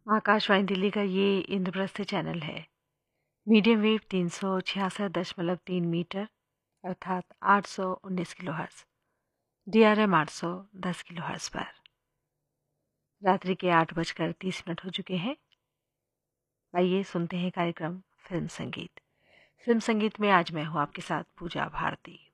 आकाशवाणी दिल्ली का ये इंद्रप्रस्थ चैनल है। मीडियम वेव 366.3 मीटर अर्थात 819 किलोहर्ट्ज़, DRM 810 किलोहर्ट्ज़ पर। रात्रि के 8:30 हो चुके हैं। आइए सुनते हैं कार्यक्रम फिल्म संगीत। फिल्म संगीत में आज मैं हूँ आपके साथ पूजा भारती।